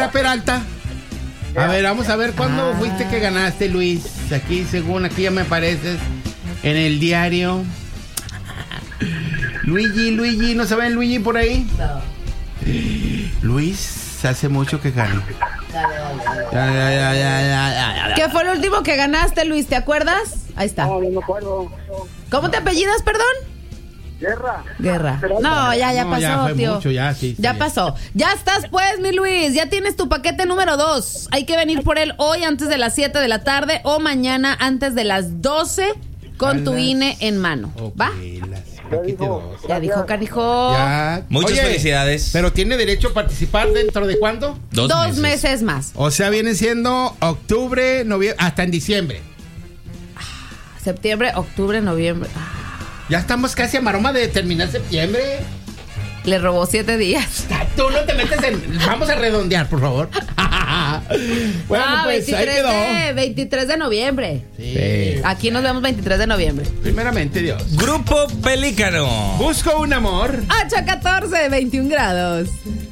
Lara Peralta. A ver, vamos a ver cuándo fuiste que ganaste, Luis. Aquí, según aquí ya me apareces en el diario. Luigi, ¿no saben Luigi por ahí? No. Luis, hace mucho que ganó. ¿Qué fue lo último que ganaste, Luis? ¿Te acuerdas? Ahí está. No me acuerdo. ¿Cómo te apellidas, perdón? Guerra. No, ya No, pasó, ya fue tío. mucho, ya, sí, Ya sí. pasó. Ya estás, pues, mi Luis. Ya tienes tu paquete número 2. Hay que venir por él hoy antes de las 7 de la tarde o mañana antes de las 12 con tu INE en mano. ¿Va? Aquí te doy. Ya dijo, canijo. Ya. Muchas Oye, felicidades. Pero tiene derecho a participar dentro de ¿cuándo? 2 meses más. O sea, viene siendo octubre, noviembre, hasta en diciembre. Septiembre, octubre, noviembre. Ya estamos casi a maroma de terminar septiembre. Le robó 7 días. Tú no te metes en... Vamos a redondear, por favor. Bueno, pues ahí quedó. 23 de noviembre. Sí. Aquí nos vemos 23 de noviembre. Primeramente, Dios. Grupo Pelícano. Busco un amor. 8-14, 21 grados.